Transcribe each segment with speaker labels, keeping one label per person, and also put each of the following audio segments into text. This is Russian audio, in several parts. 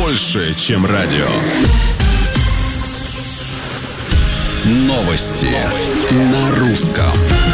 Speaker 1: больше, чем радио. Новости на русском.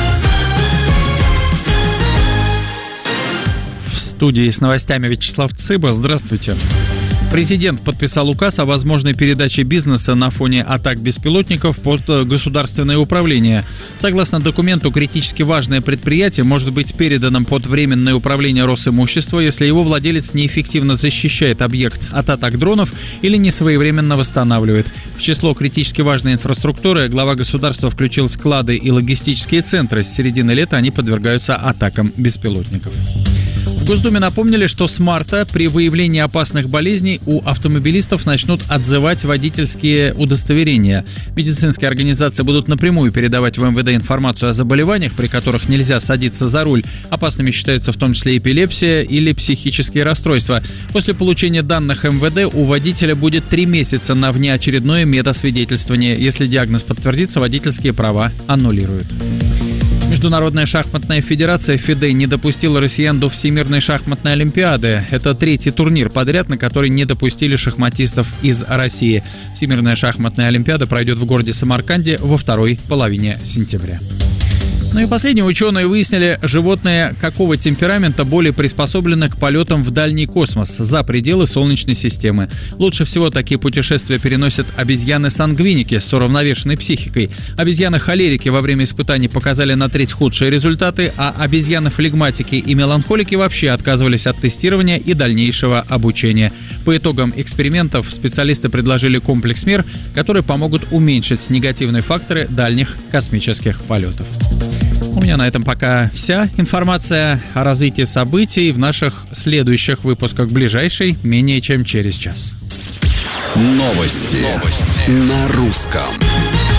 Speaker 2: В студии с новостями Вячеслав Цыба. Здравствуйте. Президент подписал указ о возможной передаче бизнеса на фоне атак беспилотников под государственное управление. Согласно документу, критически важное предприятие может быть передано под временное управление Росимущества, если его владелец неэффективно защищает объект от атак дронов или несвоевременно восстанавливает. В число критически важной инфраструктуры глава государства включил склады и логистические центры. С середины лета они подвергаются атакам беспилотников. В Госдуме напомнили, что с марта при выявлении опасных болезней у автомобилистов начнут отзывать водительские удостоверения. Медицинские организации будут напрямую передавать в МВД информацию о заболеваниях, при которых нельзя садиться за руль. Опасными считаются в том числе эпилепсия или психические расстройства. После получения данных МВД у водителя будет 3 месяца на внеочередное медосвидетельствование. Если диагноз подтвердится, водительские права аннулируют. Международная шахматная федерация ФИДЕ не допустила россиян до Всемирной шахматной олимпиады. Это 3-й турнир подряд, на который не допустили шахматистов из России. Всемирная шахматная олимпиада пройдет в городе Самарканде во второй половине сентября. Ну и последние ученые выяснили, животные какого темперамента более приспособлены к полетам в дальний космос, за пределы Солнечной системы. Лучше всего такие путешествия переносят обезьяны-сангвиники с уравновешенной психикой. Обезьяны-холерики во время испытаний показали на треть худшие результаты, а обезьяны-флегматики и меланхолики вообще отказывались от тестирования и дальнейшего обучения. По итогам экспериментов специалисты предложили комплекс мер, которые помогут уменьшить негативные факторы дальних космических полетов. У меня на этом пока вся информация о развитии событий в наших следующих выпусках, ближайшей менее чем через час.
Speaker 1: Новости на русском.